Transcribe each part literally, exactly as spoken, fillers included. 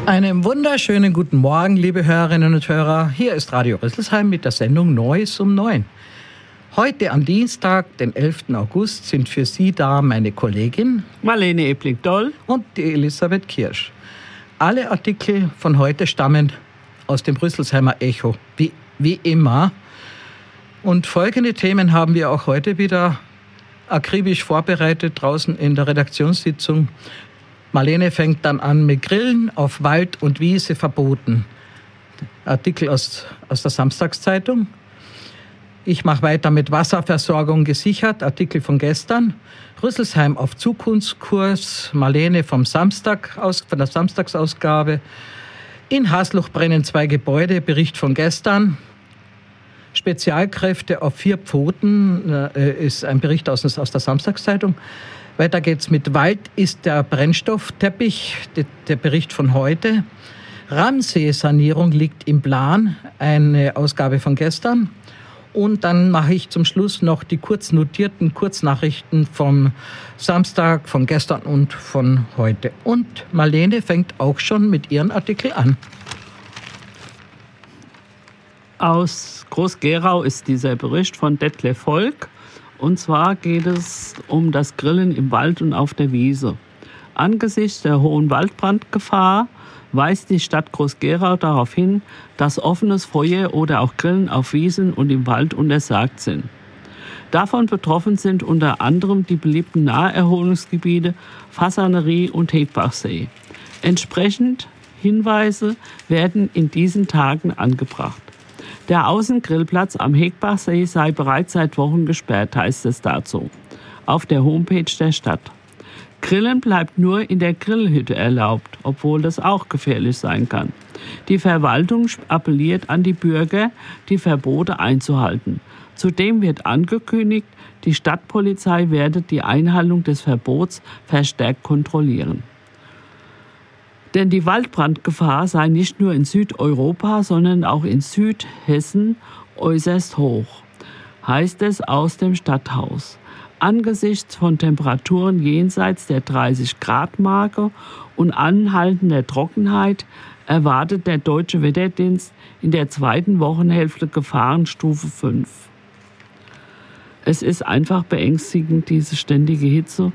Einen wunderschönen guten Morgen, liebe Hörerinnen und Hörer. Hier ist Radio Rüsselsheim mit der Sendung Neues um neun. Heute am Dienstag, den elften August, sind für Sie da meine Kollegin Marlene Ebling-Doll und die Elisabeth Kirsch. Alle Artikel von heute stammen aus dem Rüsselsheimer Echo, wie, wie immer. Und folgende Themen haben wir auch heute wieder akribisch vorbereitet draußen in der Redaktionssitzung. Marlene fängt dann an mit Grillen auf Wald und Wiese verboten. Artikel aus, aus der Samstagszeitung. Ich mache weiter mit Wasserversorgung gesichert. Artikel von gestern. Rüsselsheim auf Zukunftskurs. Marlene vom Samstag aus, von der Samstagsausgabe. In Hasluch brennen zwei Gebäude. Bericht von gestern. Spezialkräfte auf vier Pfoten äh, ist ein Bericht aus, aus der Samstagszeitung. Weiter geht's mit Wald ist der Brennstoffteppich, der Bericht von heute. Ramsee-Sanierung liegt im Plan, eine Ausgabe von gestern. Und dann mache ich zum Schluss noch die kurz notierten Kurznachrichten vom Samstag, von gestern und von heute. Und Marlene fängt auch schon mit ihren Artikel an. Aus Groß-Gerau ist dieser Bericht von Detlef Volk. Und zwar geht es um das Grillen im Wald und auf der Wiese. Angesichts der hohen Waldbrandgefahr weist die Stadt Groß-Gerau darauf hin, dass offenes Feuer oder auch Grillen auf Wiesen und im Wald untersagt sind. Davon betroffen sind unter anderem die beliebten Naherholungsgebiete Fasanerie und Hegbachsee. Entsprechend Hinweise werden in diesen Tagen angebracht. Der Außengrillplatz am Hegbachsee sei bereits seit Wochen gesperrt, heißt es dazu, auf der Homepage der Stadt. Grillen bleibt nur in der Grillhütte erlaubt, obwohl das auch gefährlich sein kann. Die Verwaltung appelliert an die Bürger, die Verbote einzuhalten. Zudem wird angekündigt, die Stadtpolizei werde die Einhaltung des Verbots verstärkt kontrollieren. Denn die Waldbrandgefahr sei nicht nur in Südeuropa, sondern auch in Südhessen äußerst hoch, heißt es aus dem Stadthaus. Angesichts von Temperaturen jenseits der dreißig Grad Marke und anhaltender Trockenheit erwartet der Deutsche Wetterdienst in der zweiten Wochenhälfte Gefahrenstufe fünf. Es ist einfach beängstigend, diese ständige Hitze.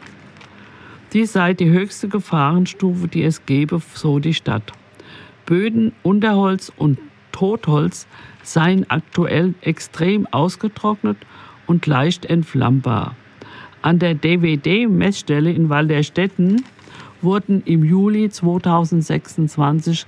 Dies sei die höchste Gefahrenstufe, die es gebe, so die Stadt. Böden, Unterholz und Totholz seien aktuell extrem ausgetrocknet und leicht entflammbar. An der D W D-Messstelle in Walderstetten wurden im Juli zweitausendsechsundzwanzig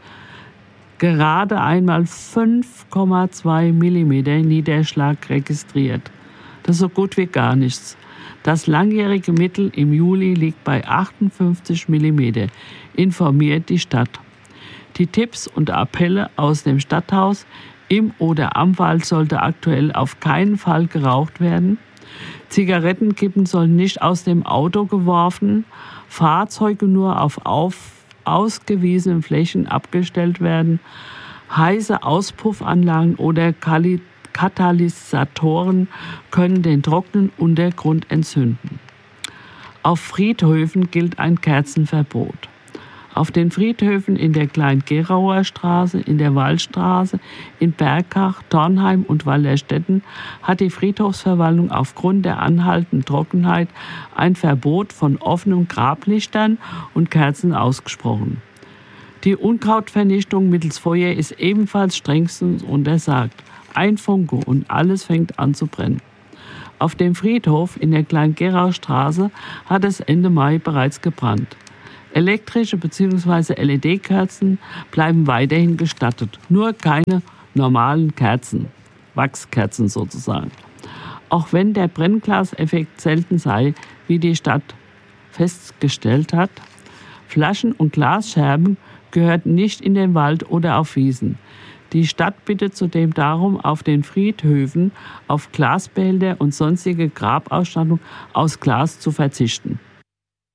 gerade einmal fünf Komma zwei Millimeter Niederschlag registriert. Das ist so gut wie gar nichts. Das langjährige Mittel im Juli liegt bei achtundfünfzig Millimeter, informiert die Stadt. Die Tipps und Appelle aus dem Stadthaus: Im oder am Wald sollte aktuell auf keinen Fall geraucht werden. Zigarettenkippen sollen nicht aus dem Auto geworfen, Fahrzeuge nur auf, auf ausgewiesenen Flächen abgestellt werden, heiße Auspuffanlagen oder Kali Katalysatoren können den trockenen Untergrund entzünden. Auf Friedhöfen gilt ein Kerzenverbot. Auf den Friedhöfen in der Klein-Gerauer Straße, in der Wallstraße, in Bergach, Tornheim und Wallerstetten hat die Friedhofsverwaltung aufgrund der anhaltenden Trockenheit ein Verbot von offenen Grablichtern und Kerzen ausgesprochen. Die Unkrautvernichtung mittels Feuer ist ebenfalls strengstens untersagt. Ein Funke und alles fängt an zu brennen. Auf dem Friedhof in der Klein-Gerau-Straße hat es Ende Mai bereits gebrannt. Elektrische bzw. L E D-Kerzen bleiben weiterhin gestattet, nur keine normalen Kerzen, Wachskerzen sozusagen. Auch wenn der Brennglaseffekt selten sei, wie die Stadt festgestellt hat, Flaschen und Glasscherben gehörten nicht in den Wald oder auf Wiesen. Die Stadt bittet zudem darum, auf den Friedhöfen auf Glasbehälter und sonstige Grabausstattung aus Glas zu verzichten.